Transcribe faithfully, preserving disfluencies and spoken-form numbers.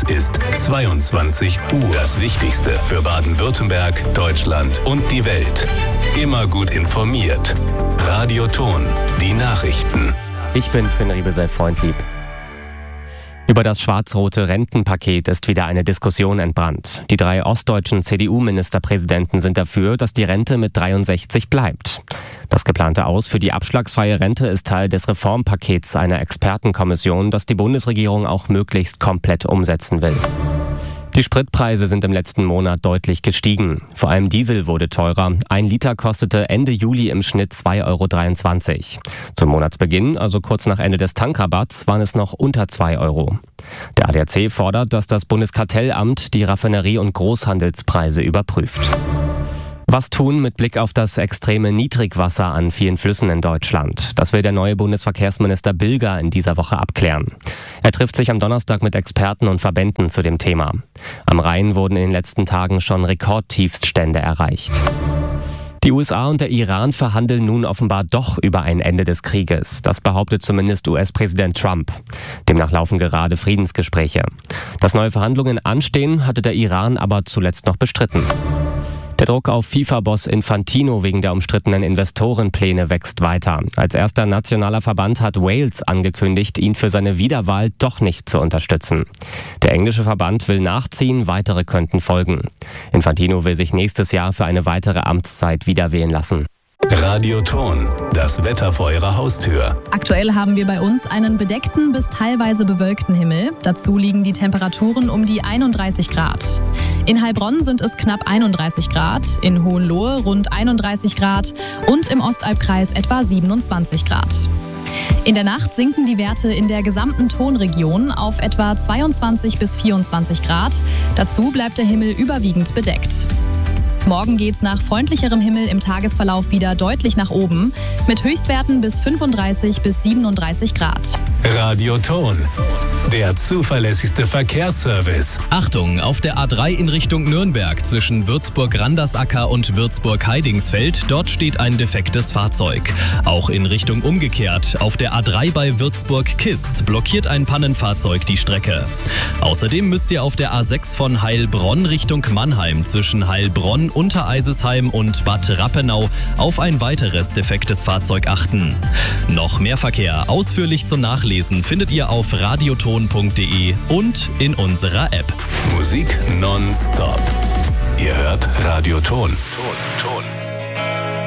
Es ist zweiundzwanzig Uhr. Das Wichtigste für Baden-Württemberg, Deutschland und die Welt. Immer gut informiert. Radio Ton, die Nachrichten. Ich bin Finn Riebesell-Freundlieb. Über das schwarz-rote Rentenpaket ist wieder eine Diskussion entbrannt. Die drei ostdeutschen C D U-Ministerpräsidenten sind dafür, dass die Rente mit dreiundsechzig bleibt. Das geplante Aus für die abschlagsfreie Rente ist Teil des Reformpakets einer Expertenkommission, das die Bundesregierung auch möglichst komplett umsetzen will. Die Spritpreise sind im letzten Monat deutlich gestiegen. Vor allem Diesel wurde teurer. Ein Liter kostete Ende Juli im Schnitt zwei Euro dreiundzwanzig. Zum Monatsbeginn, also kurz nach Ende des Tankrabatts, waren es noch unter zwei Euro. Der A D A C fordert, dass das Bundeskartellamt die Raffinerie- und Großhandelspreise überprüft. Was tun mit Blick auf das extreme Niedrigwasser an vielen Flüssen in Deutschland? Das will der neue Bundesverkehrsminister Bilger in dieser Woche abklären. Er trifft sich am Donnerstag mit Experten und Verbänden zu dem Thema. Am Rhein wurden in den letzten Tagen schon Rekordtiefststände erreicht. Die U S A und der Iran verhandeln nun offenbar doch über ein Ende des Krieges. Das behauptet zumindest U S-Präsident Trump. Demnach laufen gerade Friedensgespräche. Dass neue Verhandlungen anstehen, hatte der Iran aber zuletzt noch bestritten. Der Druck auf FIFA-Boss Infantino wegen der umstrittenen Investorenpläne wächst weiter. Als erster nationaler Verband hat Wales angekündigt, ihn für seine Wiederwahl doch nicht zu unterstützen. Der englische Verband will nachziehen, weitere könnten folgen. Infantino will sich nächstes Jahr für eine weitere Amtszeit wiederwählen lassen. Radio Ton, das Wetter vor Ihrer Haustür. Aktuell haben wir bei uns einen bedeckten bis teilweise bewölkten Himmel. Dazu liegen die Temperaturen um die einunddreißig Grad. In Heilbronn sind es knapp einunddreißig Grad, in Hohenlohe rund einunddreißig Grad und im Ostalbkreis etwa siebenundzwanzig Grad. In der Nacht sinken die Werte in der gesamten Tonregion auf etwa zweiundzwanzig bis vierundzwanzig Grad. Dazu bleibt der Himmel überwiegend bedeckt. Morgen geht's nach freundlicherem Himmel im Tagesverlauf wieder deutlich nach oben, mit Höchstwerten bis fünfunddreißig bis siebenunddreißig Grad. Radio Ton, der zuverlässigste Verkehrsservice. Achtung, auf der A drei in Richtung Nürnberg zwischen Würzburg-Randersacker und Würzburg-Heidingsfeld, dort steht ein defektes Fahrzeug. Auch in Richtung umgekehrt, auf der A drei bei Würzburg-Kist blockiert ein Pannenfahrzeug die Strecke. Außerdem müsst ihr auf der A sechs von Heilbronn Richtung Mannheim zwischen Heilbronn, Untereisesheim und Bad Rappenau auf ein weiteres defektes Fahrzeug achten. Noch mehr Verkehr ausführlich zum Nachlesen findet ihr auf radioton punkt de und in unserer App. Musik nonstop. Ihr hört Radio Ton. Ton, Ton.